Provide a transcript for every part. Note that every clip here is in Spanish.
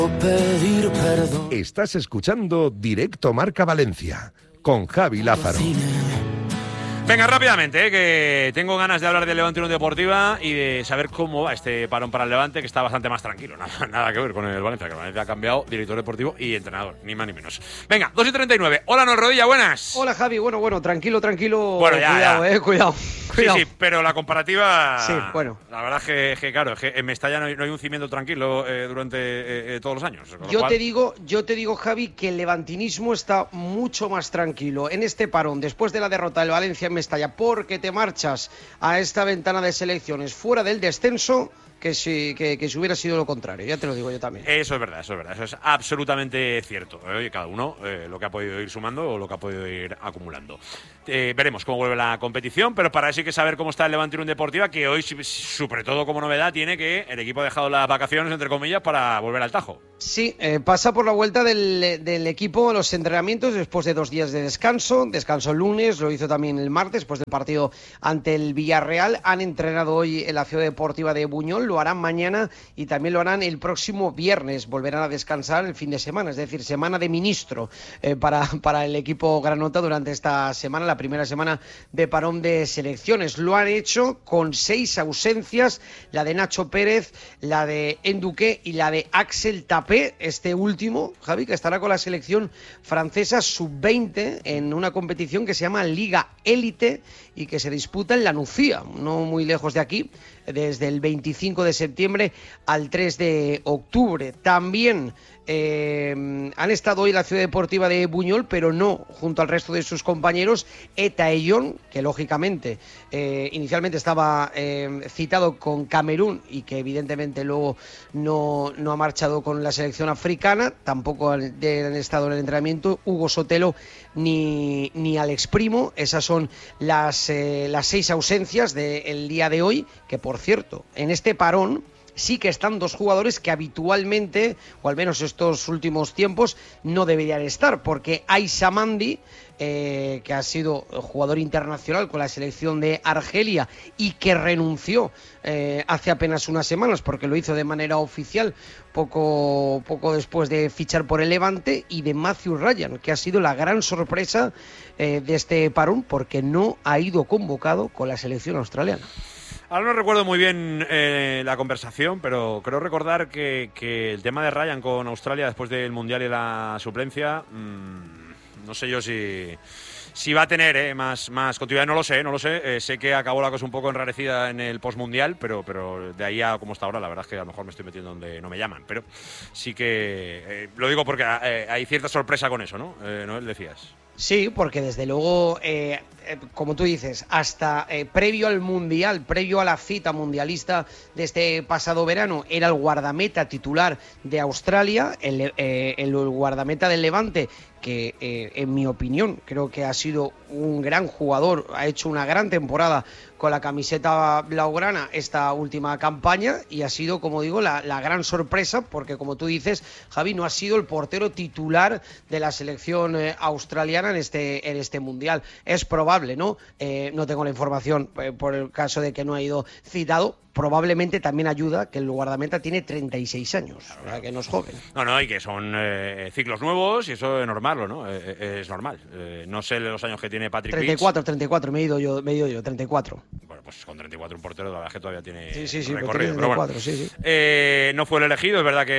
Estás escuchando Directo Marca Valencia con Javi Lázaro. Venga, rápidamente, que tengo ganas de hablar del Levante Unión Deportiva y de saber cómo va este parón para el Levante, que está bastante más tranquilo. Nada que ver con el Valencia, que el Valencia ha cambiado director deportivo y entrenador, ni más ni menos. Venga, 2:39. Hola, Noel Rodilla, buenas. Hola, Javi. Bueno, tranquilo. Bueno, ya, Cuidado. Sí, pero la comparativa… Sí, bueno. La verdad es que claro, es que en Mestalla no hay un cimiento tranquilo durante todos los años. Yo te digo, Javi, que el levantinismo está mucho más tranquilo en este parón, después de la derrota del Valencia en Mestalla, porque te marchas a esta ventana de selecciones fuera del descenso, que si hubiera sido lo contrario, ya te lo digo yo también. Eso es verdad, eso es absolutamente cierto. Cada uno lo que ha podido ir sumando o lo que ha podido ir acumulando. Veremos cómo vuelve la competición, pero para eso hay que saber cómo está el Levante Unión Deportiva, que hoy, sobre todo como novedad, tiene que el equipo ha dejado las vacaciones, entre comillas, para volver al Tajo. Sí, pasa por la vuelta del equipo a los entrenamientos después de 2 días de descanso el lunes, lo hizo también el martes, después del partido ante el Villarreal. Han entrenado hoy en la Ciudad Deportiva de Buñol, lo harán mañana y también lo harán el próximo viernes, volverán a descansar el fin de semana, es decir, semana de ministro para el equipo granota durante esta semana, la primera semana de parón de selecciones. Lo han hecho con 6 ausencias, la de Nacho Pérez, la de Enduque y la de Axel Tapé, este último, Javi, que estará con la selección francesa sub-20 en una competición que se llama Liga Élite y que se disputa en La Nucía, no muy lejos de aquí, desde el 25 de septiembre al 3 de octubre. También han estado hoy en la Ciudad Deportiva de Buñol, pero no junto al resto de sus compañeros, Eta Eyón, que lógicamente inicialmente estaba citado con Camerún y que evidentemente luego no ha marchado con la selección africana, tampoco han estado en el entrenamiento Hugo Sotelo ni Alex Primo. Esas son las 6 ausencias del día de hoy, que por cierto, en este parón sí que están 2 jugadores que habitualmente, o al menos estos últimos tiempos, no deberían estar, porque Aissa Mandi, que ha sido jugador internacional con la selección de Argelia y que renunció hace apenas unas semanas porque lo hizo de manera oficial poco después de fichar por el Levante, y de Matthew Ryan, que ha sido la gran sorpresa de este parón porque no ha ido convocado con la selección australiana. Ahora no recuerdo muy bien la conversación, pero creo recordar que el tema de Ryan con Australia después del Mundial y la suplencia, no sé yo si va a tener más continuidad, no lo sé. Sé que acabó la cosa un poco enrarecida en el postmundial, pero de ahí a como está ahora, la verdad es que a lo mejor me estoy metiendo donde no me llaman. Pero sí que lo digo porque hay cierta sorpresa con eso, ¿no? Noel, decías. Sí, porque desde luego, como tú dices, hasta previo al Mundial, previo a la cita mundialista de este pasado verano, era el guardameta titular de Australia, el guardameta del Levante, que en mi opinión creo que ha sido un gran jugador, ha hecho una gran temporada con la camiseta blaugrana esta última campaña, y ha sido, como digo, la gran sorpresa, porque como tú dices, Javi, no ha sido el portero titular de la selección australiana en este Mundial. Es probable, ¿no? No tengo la información por el caso de que no ha ido citado. Probablemente también ayuda que el guardameta tiene 36 años, o sea, que no es joven. No, y que son ciclos nuevos y eso es normal, ¿no? Es normal. No sé los años que tiene Patrick Beach. 34, me he ido yo, 34. Bueno, pues con 34 un portero, la verdad es que todavía tiene sí, recorrido. 34, pero bueno, sí. No fue el elegido, es verdad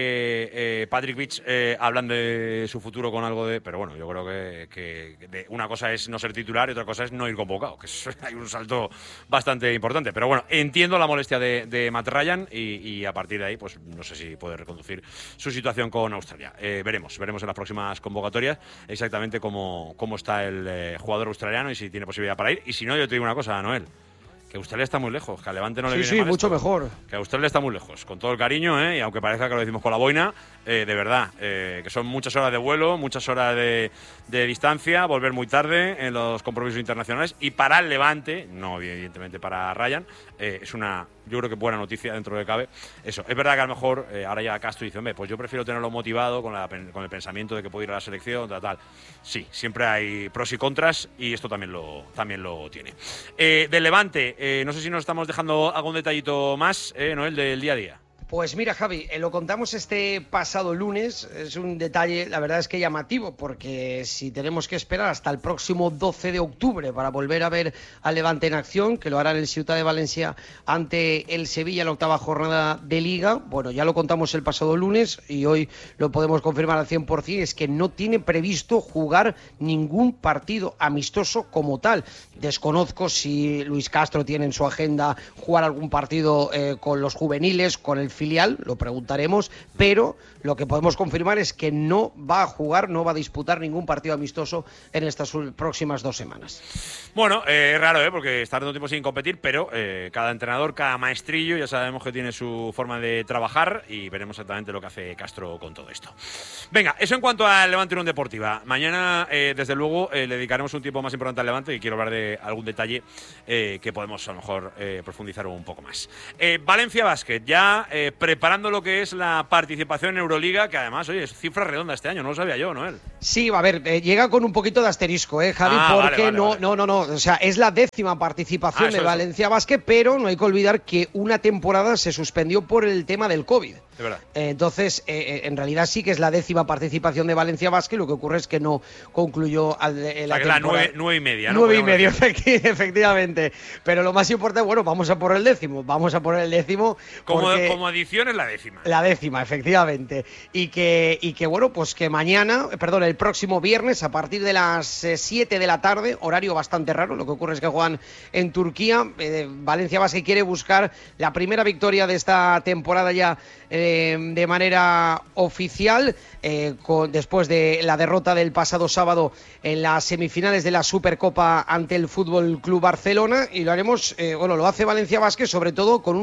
que Patrick Beach hablan de su futuro con algo de… Pero bueno, yo creo que una cosa es no ser titular y otra cosa es no ir convocado, que hay un salto bastante importante. Pero bueno, entiendo la molestia de Matt Ryan y a partir de ahí, pues no sé si puede reconducir su situación con Australia. Veremos en las próximas convocatorias exactamente cómo está el jugador australiano y si tiene posibilidad para ir. Y si no, yo te digo una cosa, Noel, que Australia está muy lejos, que al Levante no le viene mal mucho esto. mejor. Que Australia está muy lejos, con todo el cariño, y aunque parezca que lo decimos con la boina, de verdad, que son muchas horas de vuelo, muchas horas de distancia, volver muy tarde en los compromisos internacionales, y para el Levante, no evidentemente para Ryan, es una, yo creo que buena noticia dentro de cabe. Eso, es verdad que a lo mejor ahora ya Castro dice, hombre, pues yo prefiero tenerlo motivado con el pensamiento de que puede ir a la selección, tal. Sí, siempre hay pros y contras y esto también lo tiene. Del Levante, no sé si nos estamos dejando algún detallito más, Noel, del día a día. Pues mira, Javi, lo contamos este pasado lunes. Es un detalle, la verdad es que llamativo, porque si tenemos que esperar hasta el próximo 12 de octubre para volver a ver al Levante en acción, que lo hará en el Ciutat de Valencia ante el Sevilla en la octava jornada de Liga, bueno, ya lo contamos el pasado lunes y hoy lo podemos confirmar al 100%, es que no tiene previsto jugar ningún partido amistoso como tal. Desconozco si Luis Castro tiene en su agenda jugar algún partido con los juveniles, con el filial, lo preguntaremos, pero lo que podemos confirmar es que no va a jugar, no va a disputar ningún partido amistoso en estas próximas 2 semanas. Bueno, es raro, porque está tanto tiempo sin competir, pero cada entrenador, cada maestrillo, ya sabemos que tiene su forma de trabajar y veremos exactamente lo que hace Castro con todo esto. Venga, eso en cuanto al Levante Unión Deportiva. Mañana, desde luego, le dedicaremos un tiempo más importante al Levante y quiero hablar de algún detalle que podemos a lo mejor profundizar un poco más. Valencia Basket, ya preparando lo que es la participación en Euroliga, que además, oye, es cifra redonda este año, no lo sabía yo, Noel. Sí, a ver, llega con un poquito de asterisco, Javi, porque vale. No, o sea, es la 10ª participación de Valencia Basket, pero no hay que olvidar que una temporada se suspendió por el tema del COVID. De verdad. Entonces, en realidad sí que es la 10ª participación de Valencia Basket, lo que ocurre es que no concluyó la temporada. 9,5, ¿no? 9,5, efectivamente. Pero lo más importante, bueno, vamos a por el 10º. Como edición es la 10ª. La 10ª, efectivamente. Y que bueno, pues que el próximo viernes, a partir de las 7 de la tarde, horario bastante raro, lo que ocurre es que juegan en Turquía. Valencia Basket quiere buscar la primera victoria de esta temporada ya de manera oficial, después de la derrota del pasado sábado en las semifinales de la Supercopa ante el Fútbol Club Barcelona, y lo haremos, lo hace Valencia Basket sobre todo con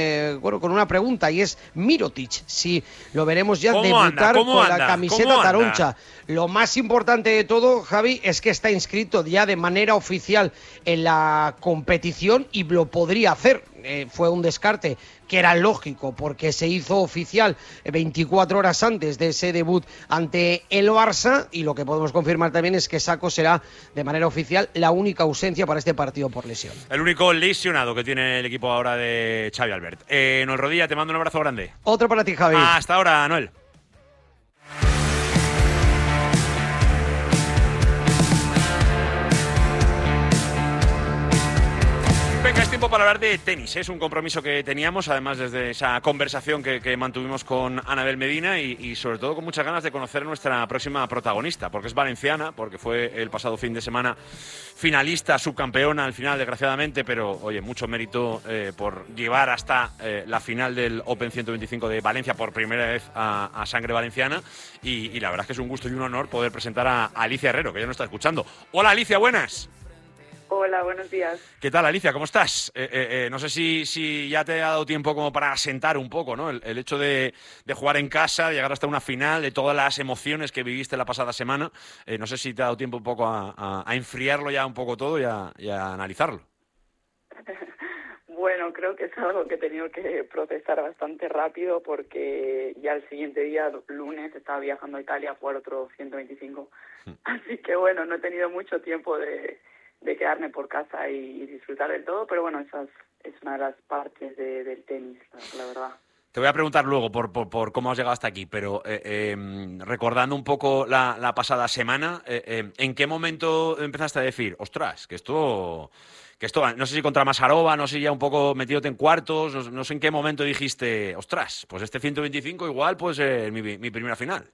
una pregunta, y es Mirotic, si lo veremos ya debutar con la camiseta taroncha. Lo más importante de todo, Javi, es que está inscrito ya de manera oficial en la competición y lo podría hacer. Fue un descarte que era lógico porque se hizo oficial 24 horas antes de ese debut ante el Barça, y lo que podemos confirmar también es que Sako será de manera oficial la única ausencia para este partido por lesión. El único lesionado que tiene el equipo ahora de Xavi Albert. Noel Rodilla, te mando un abrazo grande. Otro para ti, Javi. Hasta ahora, Noel. Venga, es tiempo para hablar de tenis. Es un compromiso que teníamos, además desde esa conversación que mantuvimos con Anabel Medina y sobre todo con muchas ganas de conocer nuestra próxima protagonista, porque es valenciana, porque fue el pasado fin de semana finalista, subcampeona al final, desgraciadamente, pero oye, mucho mérito por llevar hasta la final del Open 125 de Valencia por primera vez a sangre valenciana, y la verdad es que es un gusto y un honor poder presentar a Alicia Herrero, que ya nos está escuchando. Hola, Alicia, buenas. Hola, buenos días. ¿Qué tal, Alicia? ¿Cómo estás? No sé si ya te ha dado tiempo como para asentar un poco, ¿no? El hecho de jugar en casa, de llegar hasta una final, de todas las emociones que viviste la pasada semana. No sé si te ha dado tiempo un poco a enfriarlo ya un poco todo y a analizarlo. Bueno, creo que es algo que he tenido que procesar bastante rápido porque ya el siguiente día, lunes, estaba viajando a Italia a jugar otro 125. Así que bueno, no he tenido mucho tiempo de quedarme por casa y disfrutar del todo, pero bueno, esa es una de las partes del tenis, la verdad. Te voy a preguntar luego por cómo has llegado hasta aquí, pero recordando un poco la pasada semana, ¿en qué momento empezaste a decir, ostras, que esto, no sé si contra Masarova, no sé, ya un poco metiéndote en cuartos, no sé en qué momento dijiste, ostras, pues este 125 igual puede ser mi primera final?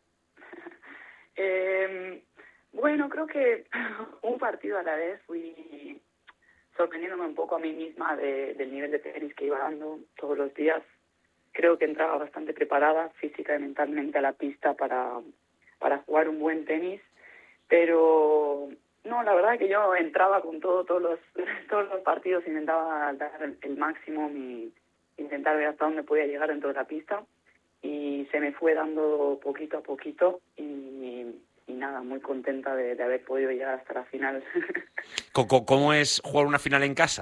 Bueno, creo que un partido a la vez fui sorprendiéndome un poco a mí misma del nivel de tenis que iba dando todos los días. Creo que entraba bastante preparada física y mentalmente a la pista para jugar un buen tenis, pero no, la verdad es que yo entraba con todos los partidos, intentaba dar el máximo, intentar ver hasta dónde podía llegar dentro de la pista, y se me fue dando poquito a poquito y nada, muy contenta de haber podido llegar hasta la final. ¿Cómo es jugar una final en casa?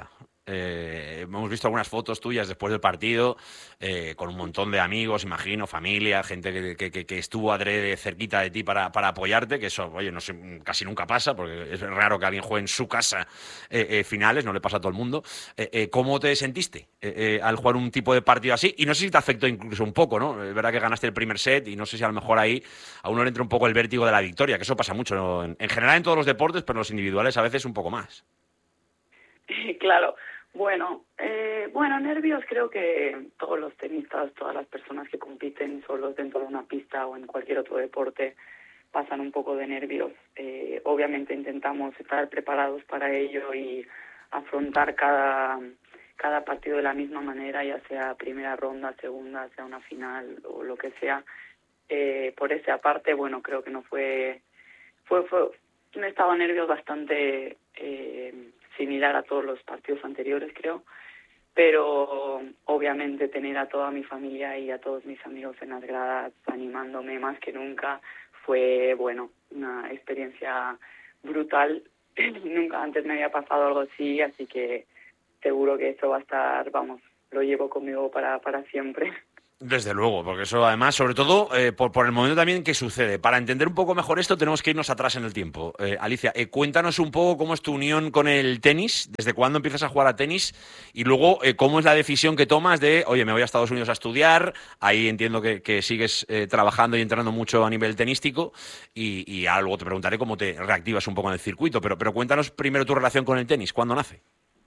Hemos visto algunas fotos tuyas después del partido, con un montón de amigos, imagino, familia, gente que estuvo adrede cerquita de ti para apoyarte, que eso, oye, no sé, casi nunca pasa, porque es raro que alguien juegue en su casa finales, no le pasa a todo el mundo. ¿Cómo te sentiste al jugar un tipo de partido así? Y no sé si te afectó incluso un poco, ¿no? Es verdad que ganaste el primer set y no sé si a lo mejor ahí a uno le entra un poco el vértigo de la victoria, que eso pasa mucho, ¿no? En general en todos los deportes, pero en los individuales a veces un poco más. Claro. Bueno, nervios creo que todos los tenistas, todas las personas que compiten solos dentro de una pista o en cualquier otro deporte pasan un poco de nervios. Obviamente intentamos estar preparados para ello y afrontar cada partido de la misma manera, ya sea primera ronda, segunda, sea una final o lo que sea. Por esa parte, bueno, creo que no fue un estado de nervios bastante similar a todos los partidos anteriores, creo, pero obviamente tener a toda mi familia y a todos mis amigos en las gradas animándome más que nunca fue, bueno, una experiencia brutal. Nunca antes me había pasado algo así que seguro que esto va a estar, vamos, lo llevo conmigo para siempre. Desde luego, porque eso además, sobre todo, por el momento también que sucede. Para entender un poco mejor esto tenemos que irnos atrás en el tiempo. Alicia, cuéntanos un poco cómo es tu unión con el tenis, desde cuándo empiezas a jugar a tenis y luego cómo es la decisión que tomas de, oye, me voy a Estados Unidos a estudiar, ahí entiendo que sigues trabajando y entrenando mucho a nivel tenístico y ahora luego te preguntaré cómo te reactivas un poco en el circuito, pero cuéntanos primero tu relación con el tenis, ¿cuándo nace?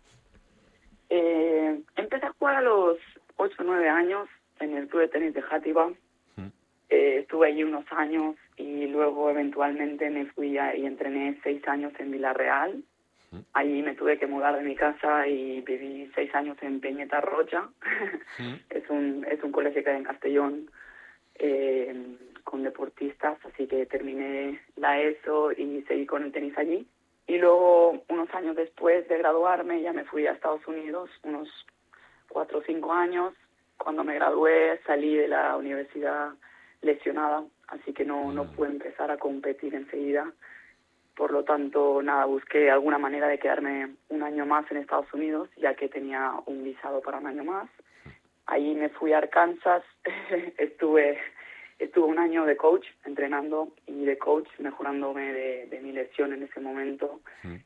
Empecé a jugar a los 8 o 9 años en el club de tenis de Játiva. Estuve allí unos años y luego eventualmente me fui y entrené 6 años en Villarreal. Allí me tuve que mudar de mi casa y viví 6 años en Peñeta Rocha. Es un colegio que hay en Castellón con deportistas, así que terminé la ESO y seguí con el tenis allí. Y luego, unos años después de graduarme, ya me fui a Estados Unidos, unos 4 o 5 años. Cuando me gradué salí de la universidad lesionada, así que no pude empezar a competir enseguida. Por lo tanto, nada, busqué alguna manera de quedarme un año más en Estados Unidos, ya que tenía un visado para un año más. Ahí me fui a Arkansas, estuve un año de coach, entrenando y de coach, mejorándome de mi lesión en ese momento.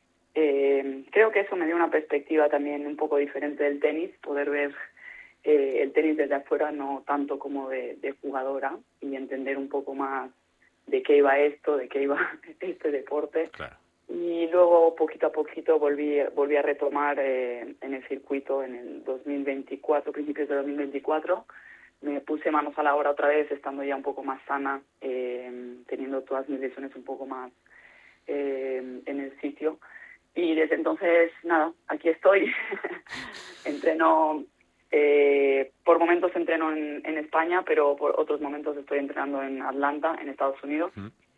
Creo que eso me dio una perspectiva también un poco diferente del tenis, poder ver el tenis desde afuera, no tanto como de jugadora, y entender un poco más de qué iba esto, de qué iba este deporte. Claro. Y luego, poquito a poquito, volví a retomar en el circuito en el 2024, principios de 2024. Me puse manos a la obra otra vez, estando ya un poco más sana, teniendo todas mis lesiones un poco más en el sitio. Y desde entonces, nada, aquí estoy. Entreno, por momentos entreno en España, pero por otros momentos estoy entrenando en Atlanta, en Estados Unidos.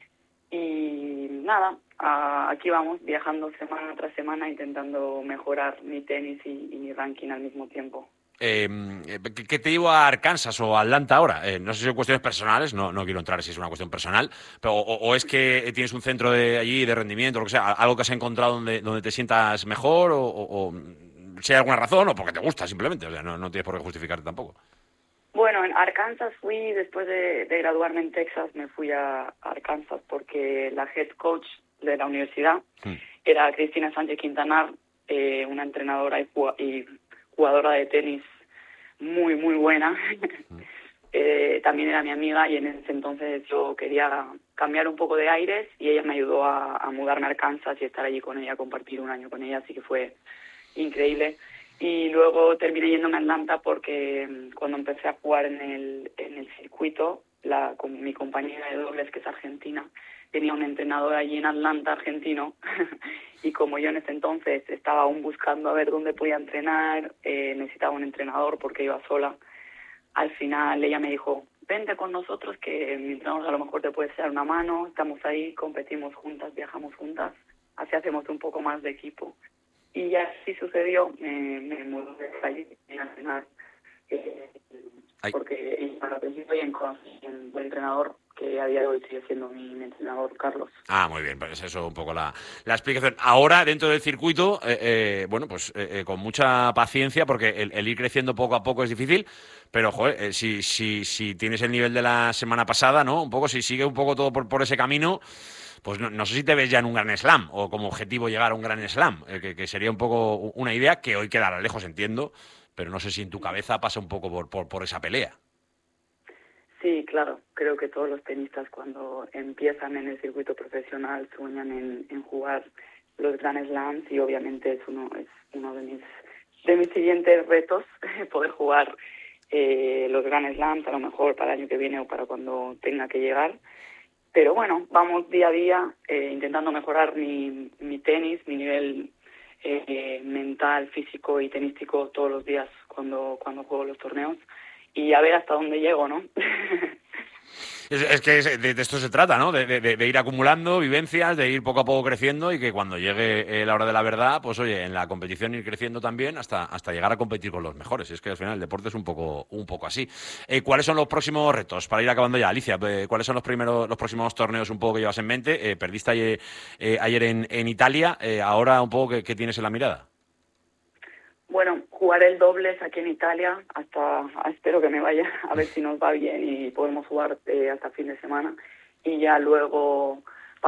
Y nada, aquí vamos, viajando semana tras semana, intentando mejorar mi tenis y mi ranking al mismo tiempo. ¿Qué te lleva a Arkansas o a Atlanta ahora? No sé si son cuestiones personales, no quiero entrar si es una cuestión personal, pero o es que tienes un centro de allí de rendimiento, lo que sea, algo que has encontrado donde te sientas mejor o si hay alguna razón o porque te gusta simplemente, o sea, no tienes por qué justificarte tampoco. Bueno, en Arkansas fui, después de graduarme en Texas, me fui a Arkansas porque la head coach de la universidad era Cristina Sánchez Quintanar, una entrenadora y jugadora de tenis muy, muy buena. También era mi amiga y en ese entonces yo quería cambiar un poco de aires y ella me ayudó a mudarme a Arkansas y estar allí con ella, compartir un año con ella, así que fue increíble. Y luego terminé yéndome a Atlanta porque cuando empecé a jugar en el circuito, con mi compañera de dobles, que es argentina, tenía un entrenador allí en Atlanta, argentino, y como yo en ese entonces estaba aún buscando a ver dónde podía entrenar, necesitaba un entrenador porque iba sola, al final ella me dijo, vente con nosotros que mi entrenador a lo mejor te puede echar una mano, estamos ahí, competimos juntas, viajamos juntas, así hacemos un poco más de equipo. Y así sucedió, me mudé de allí a entrenar, porque al principio conocí un buen entrenador, que a día de hoy sigue siendo mi entrenador, Carlos. Ah, muy bien, pues eso un poco la explicación. Ahora, dentro del circuito, con mucha paciencia, porque el ir creciendo poco a poco es difícil, pero, joder, si tienes el nivel de la semana pasada, ¿no? Un poco, si sigue un poco todo por ese camino, pues no sé si te ves ya en un Gran Slam, o como objetivo llegar a un Gran Slam, que sería un poco una idea que hoy quedará lejos, entiendo, pero no sé si en tu cabeza pasa un poco por esa pelea. Sí, claro. Creo que todos los tenistas cuando empiezan en el circuito profesional sueñan en jugar los Grand Slams y obviamente es uno de mis siguientes retos poder jugar los Grand Slams, a lo mejor para el año que viene o para cuando tenga que llegar. Pero bueno, vamos día a día intentando mejorar mi tenis, mi nivel mental, físico y tenístico todos los días cuando juego los torneos. Y a ver hasta dónde llego, ¿no? Es que de esto se trata, ¿no? De ir acumulando vivencias, de ir poco a poco creciendo y que cuando llegue la hora de la verdad, pues oye, en la competición ir creciendo también hasta llegar a competir con los mejores. Es que al final el deporte es un poco así. ¿Cuáles son los próximos retos? Para ir acabando ya, Alicia, ¿cuáles son los próximos torneos un poco que llevas en mente? Perdiste ayer en Italia, ahora un poco ¿qué tienes en la mirada? Bueno, jugaré el dobles aquí en Italia, espero que me vaya, a ver si nos va bien y podemos jugar hasta fin de semana. Y ya luego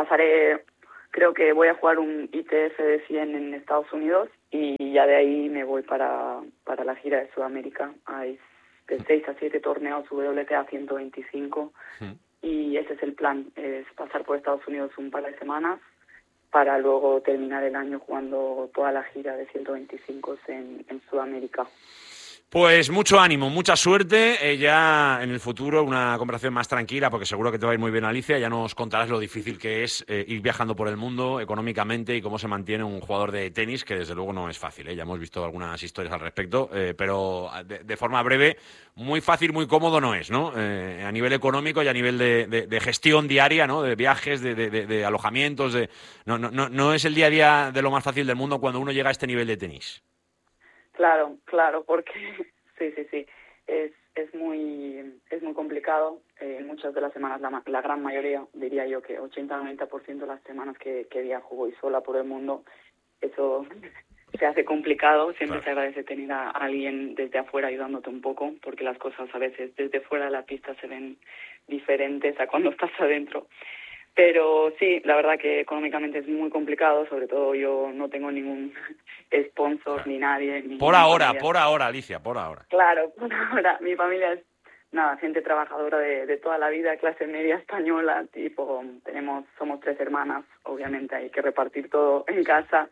creo que voy a jugar un ITF de 100 en Estados Unidos y ya de ahí me voy para la gira de Sudamérica. Hay de 6 a 7 torneos WTA 125 y ese es el plan, es pasar por Estados Unidos un par de semanas para luego terminar el año jugando toda la gira de 125 en Sudamérica. Pues mucho ánimo, mucha suerte, ya en el futuro una conversación más tranquila, porque seguro que te va a ir muy bien, Alicia, ya nos contarás lo difícil que es ir viajando por el mundo económicamente y cómo se mantiene un jugador de tenis, que desde luego no es fácil, ya hemos visto algunas historias al respecto, pero de forma breve, muy fácil, muy cómodo no es, ¿no? A nivel económico y a nivel de gestión diaria, ¿no? De viajes, de alojamientos, no es el día a día de lo más fácil del mundo cuando uno llega a este nivel de tenis. Claro, porque sí, es muy complicado. Muchas de las semanas, la gran mayoría, diría yo que 80-90% de las semanas que viajo voy sola por el mundo, eso se hace complicado. Siempre se agradece tener a alguien desde afuera ayudándote un poco, porque las cosas a veces desde fuera de la pista se ven diferentes a cuando estás adentro. Pero sí, la verdad que económicamente es muy complicado, sobre todo yo no tengo ningún sponsor ni nadie. Por ahora, Alicia, por ahora. Claro, por ahora. Mi familia es, gente trabajadora de toda la vida, clase media española, somos 3 hermanas, obviamente hay que repartir todo en casa.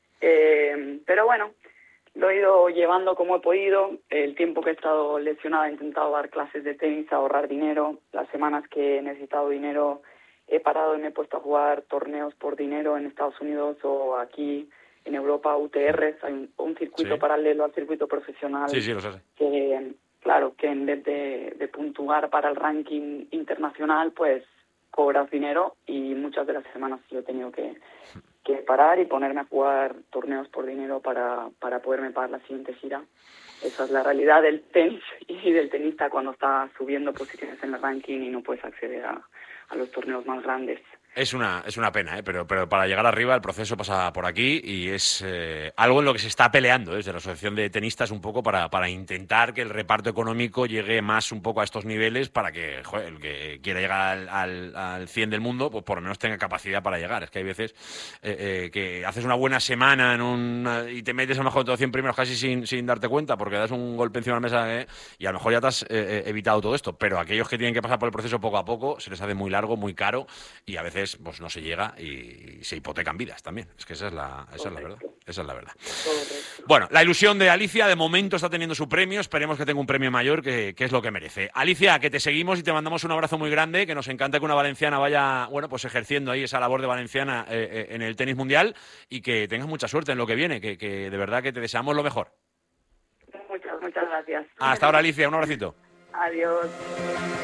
Pero bueno, lo he ido llevando como he podido. El tiempo que he estado lesionada he intentado dar clases de tenis, ahorrar dinero. Las semanas que he necesitado dinero he parado y me he puesto a jugar torneos por dinero en Estados Unidos o aquí en Europa, UTRs. Hay un circuito paralelo al circuito profesional. Sí, lo sé. Que en vez de puntuar para el ranking internacional, pues cobras dinero y muchas de las semanas yo he tenido que parar y ponerme a jugar torneos por dinero para poderme pagar la siguiente gira. Esa es la realidad del tenis y del tenista cuando está subiendo posiciones en el ranking y no puedes acceder a los torneos más grandes. Es una pena, pero para llegar arriba el proceso pasa por aquí y es algo en lo que se está peleando desde la Asociación de Tenistas un poco para intentar que el reparto económico llegue más un poco a estos niveles para que el que quiera llegar al 100 del mundo pues por lo menos tenga capacidad para llegar. Es que hay veces que haces una buena semana y te metes a lo mejor en todos 100 primeros casi sin darte cuenta porque das un golpe encima de la mesa y a lo mejor ya te has evitado todo esto, pero aquellos que tienen que pasar por el proceso poco a poco se les hace muy largo, muy caro y a veces pues no se llega y se hipotecan vidas también. Es que esa es la verdad. Bueno, la ilusión de Alicia de momento está teniendo su premio. Esperemos que tenga un premio mayor, que es lo que merece. Alicia, que te seguimos y te mandamos un abrazo muy grande, que nos encanta que una valenciana vaya, pues ejerciendo ahí esa labor de valenciana en el tenis mundial y que tengas mucha suerte en lo que viene, que de verdad que te deseamos lo mejor. Muchas gracias. Hasta ahora, Alicia, un abracito. Adiós.